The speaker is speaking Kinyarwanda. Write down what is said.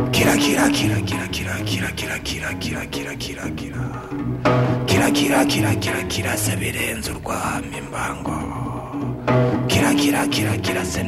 kira kira kira kira kira kira kira kira kira kira kira kira kira kira kira kira kira se birenze urwamo imbango kira kira kira kira se